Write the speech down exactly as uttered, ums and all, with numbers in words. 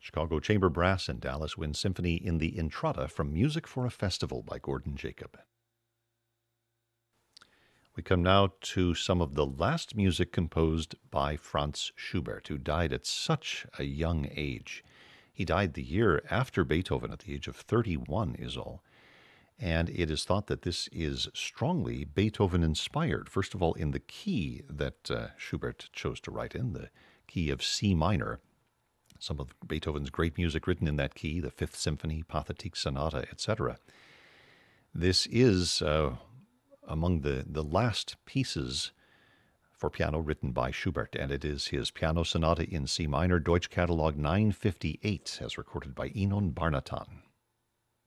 Chicago Chamber Brass and Dallas Wind Symphony in the Intrada from Music for a Festival by Gordon Jacob. We come now to some of the last music composed by Franz Schubert, who died at such a young age. He died the year after Beethoven at the age of thirty-one is all. And it is thought that this is strongly Beethoven-inspired, first of all in the key that uh, Schubert chose to write in, the key of C minor. Some of Beethoven's great music written in that key, the Fifth Symphony, Pathetique Sonata, et cetera. This is uh, among the, the last pieces for piano written by Schubert, and it is his Piano Sonata in C minor, Deutsch Catalog nine fifty-eight, as recorded by Enon Barnatan.